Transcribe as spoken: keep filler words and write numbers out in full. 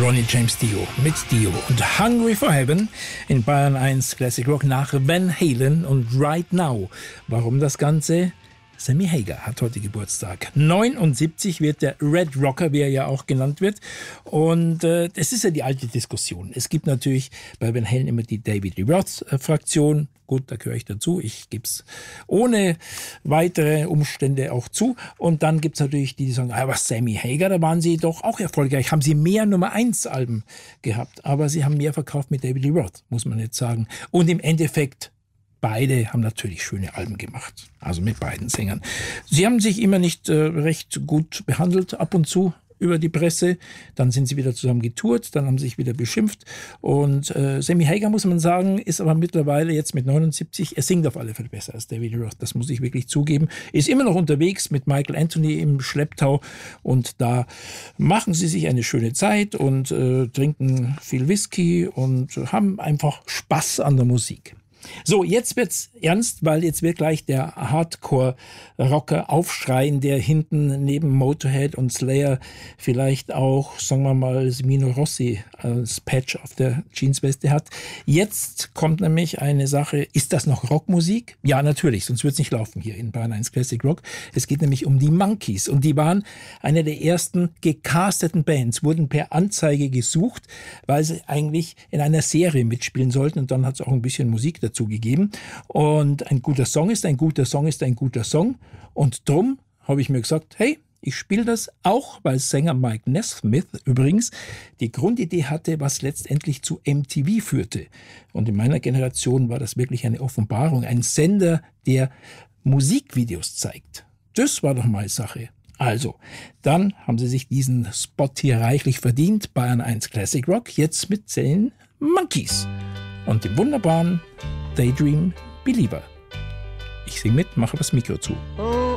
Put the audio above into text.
Ronnie James Dio mit Dio und Hungry for Heaven in Bayern eins Classic Rock nach Van Halen und Right Now. Warum das Ganze? Sammy Hagar hat heute Geburtstag. neunundsiebzig wird der Red Rocker, wie er ja auch genannt wird. Und äh, es ist ja die alte Diskussion. Es gibt natürlich bei Van Halen immer die David Lee Roth-Fraktion. Gut, da gehöre ich dazu. Ich gebe es ohne weitere Umstände auch zu. Und dann gibt es natürlich die, die sagen, aber Sammy Hagar, da waren sie doch auch erfolgreich. Haben sie mehr Nummer eins Alben gehabt. Aber sie haben mehr verkauft mit David Lee Roth, muss man jetzt sagen. Und im Endeffekt, beide haben natürlich schöne Alben gemacht. Also mit beiden Sängern. Sie haben sich immer nicht äh, recht gut behandelt, ab und zu über die Presse. Dann sind sie wieder zusammen getourt, dann haben sie sich wieder beschimpft. Und äh, Sammy Hagar, muss man sagen, ist aber mittlerweile jetzt mit neunundsiebzig, er singt auf alle Fälle besser als David Lee Roth, das muss ich wirklich zugeben. Ist immer noch unterwegs mit Michael Anthony im Schlepptau und da machen sie sich eine schöne Zeit und äh, trinken viel Whisky und haben einfach Spaß an der Musik. So, jetzt wird's ernst, weil jetzt wird gleich der Hardcore-Rocker aufschreien, der hinten neben Motorhead und Slayer vielleicht auch, sagen wir mal, Semino Rossi als Patch auf der Jeansweste hat. Jetzt kommt nämlich eine Sache, ist das noch Rockmusik? Ja, natürlich, sonst wird's nicht laufen hier in Bayern eins Classic Rock. Es geht nämlich um die Monkees und die waren eine der ersten gecasteten Bands, wurden per Anzeige gesucht, weil sie eigentlich in einer Serie mitspielen sollten und dann hat's auch ein bisschen Musik dazu gegeben. Und ein guter Song ist ein guter Song ist ein guter Song. Und drum habe ich mir gesagt, hey, ich spiele das auch, weil Sänger Mike Nesmith übrigens die Grundidee hatte, was letztendlich zu M T V führte. Und in meiner Generation war das wirklich eine Offenbarung. Ein Sender, der Musikvideos zeigt. Das war doch mal Sache. Also, dann haben sie sich diesen Spot hier reichlich verdient. Bayern eins Classic Rock, jetzt mit den Monkees. Und dem wunderbaren Daydream Believer. Ich singe mit, mache das Mikro zu.